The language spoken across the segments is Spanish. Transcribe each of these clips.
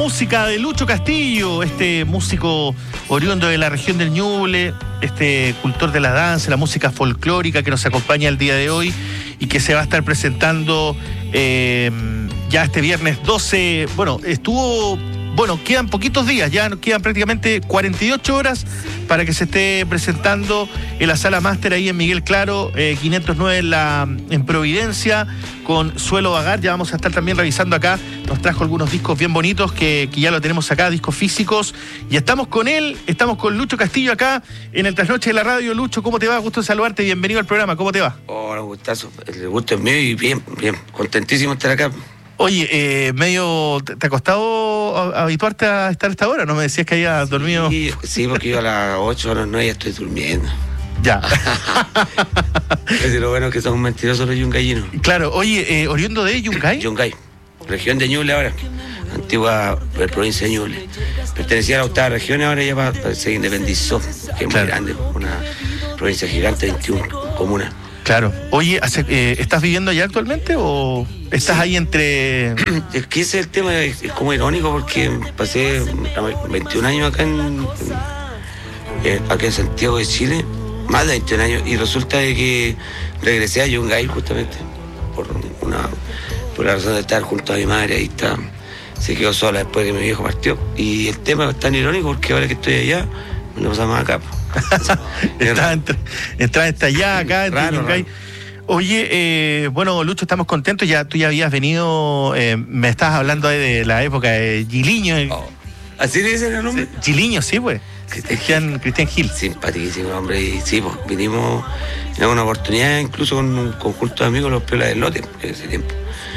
música de Lucho Castillo, este músico oriundo de la región del Ñuble, este cultor de la danza, la música folclórica que nos acompaña el día de hoy y que se va a estar presentando ya este viernes 12. Quedan poquitos días, ya quedan prácticamente 48 horas para que se esté presentando en la Sala Máster ahí en Miguel Claro, 509 en Providencia, con Suelo Vagar. Ya vamos a estar también revisando acá, nos trajo algunos discos bien bonitos que ya lo tenemos acá, discos físicos, y estamos con él, estamos con Lucho Castillo acá en el Trasnoche de la Radio. Lucho, ¿cómo te va? Gusto de saludarte, bienvenido al programa, ¿cómo te va? Hola, gustazo, el gusto es mío y bien, contentísimo de estar acá. Oye, ¿te ha costado habituarte a estar a esta hora? ¿No me decías que habías dormido? Sí, porque yo a las 8 a las 9 ya estoy durmiendo. Ya. Es lo bueno que son mentirosos los yungayinos. Claro, oye, ¿oriundo de Yungay? Yungay, región de Ñuble ahora, antigua provincia de Ñuble. Pertenecía a la octava región, ahora ya se independizó, que es muy grande, una provincia gigante, 21 comunas. Claro. Oye, ¿estás viviendo allá actualmente o estás ahí entre...? Es que ese es el tema, es como irónico porque pasé 21 años acá en Santiago de Chile, más de 21 años, y resulta de que regresé a Yungay justamente por la razón de estar junto a mi madre. Ahí está, se quedó sola después de que mi viejo partió, y el tema es tan irónico porque ahora que estoy allá me lo pasamos acá. Está allá, acá en Yungay. Oye, Lucho, estamos contentos. Tú ya habías venido, me estabas hablando de la época de Giliño. ¿Así le dicen el nombre? Giliño, sí, pues. Cristian Gil. Simpaticísimo hombre, y sí, pues vinimos en una oportunidad, incluso con un conjunto de amigos, los Piolas del Lote, ese tiempo.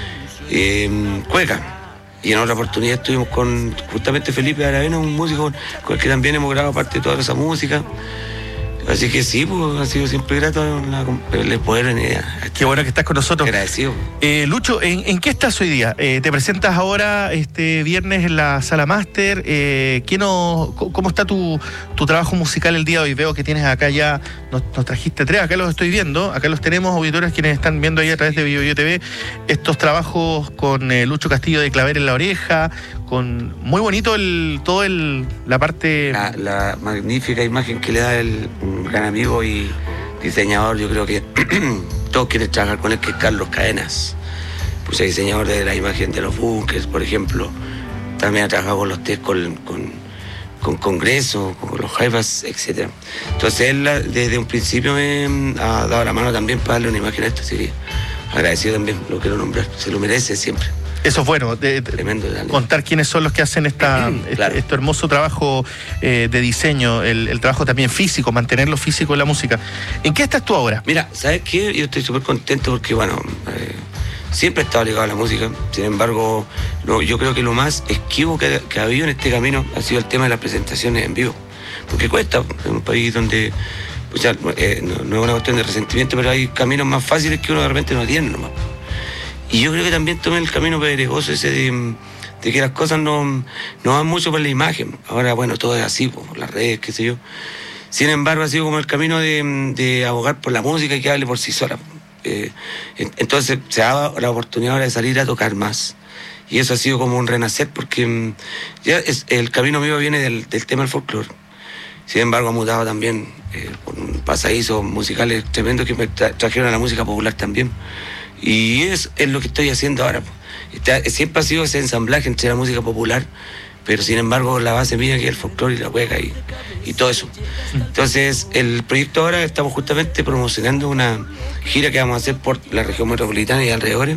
Cueca. Y en otra oportunidad estuvimos con justamente Felipe Aravena, un músico con el que también hemos grabado parte de toda esa música. Así que sí, pues ha sido siempre grato el poder venir. Qué bueno que estás con nosotros. Agradecido. Lucho, ¿en qué estás hoy día? Te presentas ahora este viernes en la Sala Máster. ¿Cómo está tu trabajo musical el día de hoy? Veo que tienes acá ya, nos trajiste 3, acá los estoy viendo, acá los tenemos, auditores quienes están viendo ahí a través de BioBio TV, estos trabajos con Lucho Castillo de Claver en la Oreja, con muy bonito la parte... La magnífica imagen que le da un gran amigo y diseñador, yo creo que todos quieren trabajar con él, que es Carlos Cadenas, pues es diseñador de la imagen de los bunkers, por ejemplo. También ha trabajado con los test, con Congreso, con los Jaivas, etc. Entonces él desde un principio me ha dado la mano también para darle una imagen a esto, así que agradecido también, lo quiero nombrar, se lo merece siempre. Eso es bueno, tremendo, contar quiénes son los que hacen claro. este hermoso trabajo de diseño, el trabajo también físico, mantenerlo físico en la música. ¿En qué estás tú ahora? Mira, ¿sabes qué? Yo estoy súper contento porque, siempre he estado ligado a la música. Sin embargo, yo creo que lo más esquivo que ha habido en este camino ha sido el tema de las presentaciones en vivo. Porque cuesta, en un país donde, no es una cuestión de resentimiento, pero hay caminos más fáciles que uno de repente no tiene nomás. Y yo creo que también tomé el camino pedregoso ese de que las cosas no van mucho por la imagen. Ahora, todo es así, por las redes, qué sé yo. Sin embargo, ha sido como el camino de abogar por la música y que hable por sí sola. Entonces se ha dado la oportunidad ahora de salir a tocar más. Y eso ha sido como un renacer, porque el camino mío viene del tema del folclore. Sin embargo, ha mutado también con un pasadizo musicales tremendos que me trajeron a la música popular también. Y es lo que estoy haciendo ahora. Siempre ha sido ese ensamblaje entre la música popular, pero sin embargo la base mía que es el folclore y la cueca y todo eso. Entonces el proyecto ahora estamos justamente promocionando una gira que vamos a hacer por la región metropolitana y alrededores,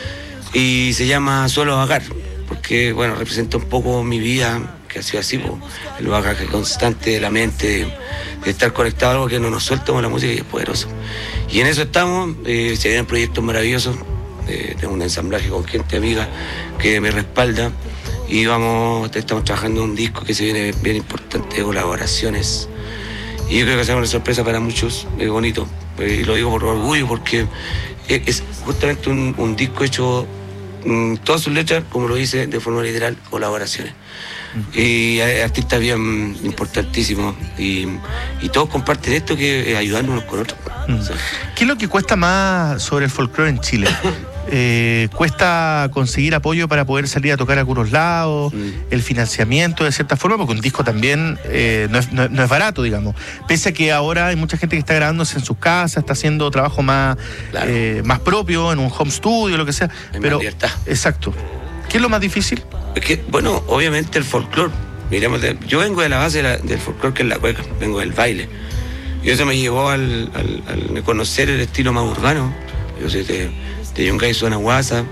y se llama Suelo Vagar, porque representa un poco mi vida, que ha sido así, el bagaje constante de la mente, de estar conectado a algo que no nos suelta con la música y es poderoso. Y en eso estamos, se vienen proyectos maravillosos, de un ensamblaje con gente amiga que me respalda, y estamos trabajando en un disco que se viene bien importante, de colaboraciones, y yo creo que será una sorpresa para muchos, es bonito, y lo digo por orgullo, porque es justamente un disco hecho, todas sus letras, como lo dice de forma literal, colaboraciones. Y hay artistas bien importantísimos, y todos comparten esto, que ayudarnos unos con otros. Sí. ¿Qué es lo que cuesta más sobre el folclore en Chile? ¿Cuesta conseguir apoyo para poder salir a tocar a algunos lados? ¿El financiamiento de cierta forma? Porque un disco también no es barato, digamos. Pese a que ahora hay mucha gente que está grabándose en sus casas, está haciendo trabajo más, Claro. Más propio, en un home studio, lo que sea. Hay Pero, más libertad. exacto. ¿Qué es lo más difícil? Es que, bueno, obviamente el folclore. Miremos, yo vengo de la base del folclore, que es la cueca, vengo del baile. Y eso me llevó al conocer el estilo más urbano. Yo soy de Yungay, zona Guasa.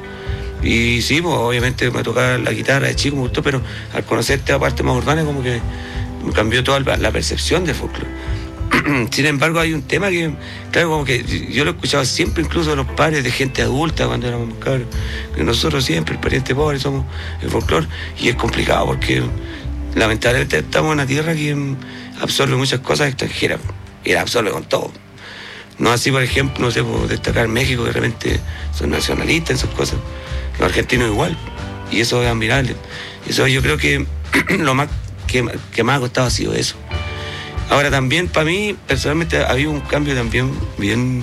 Y sí, pues obviamente me tocaba la guitarra de chico, me gustó, pero al conocer esta parte más urbana como que me cambió toda la percepción del folclore. Sin embargo, hay un tema que, claro, como que yo lo escuchaba siempre, incluso de los padres de gente adulta cuando éramos cabros, que nosotros siempre, el pariente pobre, somos el folclore, y es complicado porque lamentablemente estamos en una tierra que absorbe muchas cosas extranjeras y la absorbe con todo. No así, por ejemplo, no sé, por destacar México, que de repente son nacionalistas en sus cosas. Los argentinos igual, y eso es admirable. Eso yo creo que lo más que más ha costado ha sido eso. Ahora también, para mí, personalmente, ha habido un cambio también bien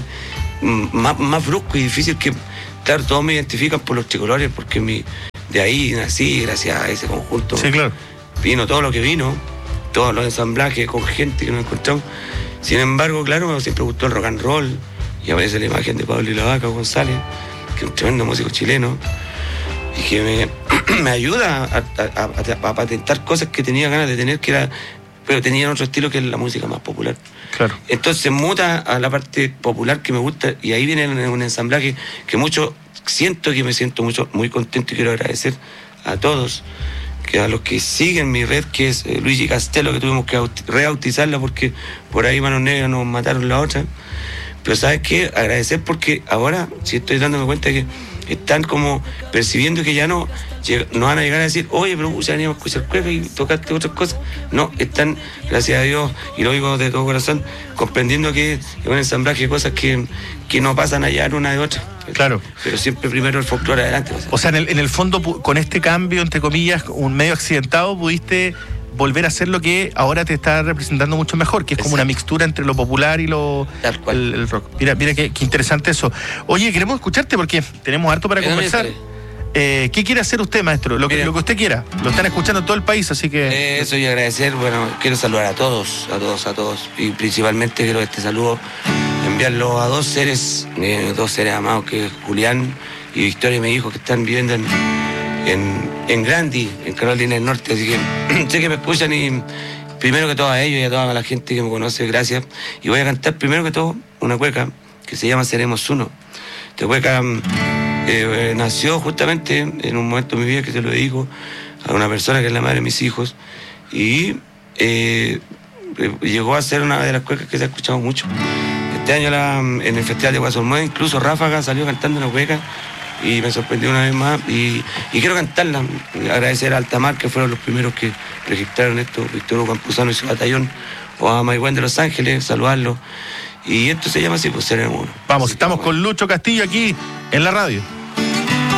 más brusco y difícil que, claro, todos me identifican por los tricolores, porque de ahí nací, gracias a ese conjunto. Sí, claro. Vino todo lo que vino, todos los ensamblajes con gente que nos encontramos. Sin embargo, claro, siempre me gustó el rock and roll, y aparece la imagen de Pablo y la Vaca González, que es un tremendo músico chileno, y que me ayuda a patentar cosas que tenía ganas de tener, pero tenían otro estilo que es la música más popular. Claro. Entonces muta a la parte popular que me gusta, y ahí viene un ensamblaje que me siento muy contento, y quiero agradecer a todos, que a los que siguen mi red, que es Luigi Castelo, que tuvimos que rebautizarla porque por ahí Manos Negras nos mataron la otra. Pero ¿sabes qué? Agradecer porque ahora sí estoy dándome cuenta que están como percibiendo que ya no van a llegar a decir, oye, pero ya veníamos a escuchar cueca y tocaste otras cosas. No, están, gracias a Dios, y lo digo de todo corazón, comprendiendo que es un ensamblaje de cosas que no pasan allá una de otra. Claro. Pero siempre primero el folclore adelante. O sea, en el fondo, con este cambio, entre comillas, un medio accidentado, pudiste volver a hacer lo que ahora te está representando mucho mejor, que es como una mixtura entre lo popular y Tal cual. el rock. Mira qué interesante eso. Oye, queremos escucharte porque tenemos harto para conversar. ¿Qué quiere hacer usted, maestro? Lo que usted quiera. Lo están escuchando en todo el país, así que... Eso, y agradecer, bueno, quiero saludar a todos. Y principalmente quiero este saludo enviarlo a dos seres amados, que es Julián y Victoria, mi hijo, que están viviendo en Grandi, en Carolina del Norte. Así que sé que me escuchan, y primero que todo a ellos y a toda la gente que me conoce, gracias. Y voy a cantar primero que todo una cueca que se llama Seremos Uno. Esta cueca nació justamente en un momento de mi vida que se lo dedico a una persona que es la madre de mis hijos, y llegó a ser una de las cuecas que se ha escuchado mucho. Este año en el Festival de Guasolmueve, incluso Ráfaga salió cantando una cueca y me sorprendió una vez más, y quiero cantarla. Agradecer a Altamar, que fueron los primeros que registraron esto, Víctor Hugo Campuzano y su batallón, o a Maigüen de Los Ángeles, saludarlo. Y esto se llama así, pues Seremos Uno. Vamos, estamos con Lucho Castillo aquí en la radio.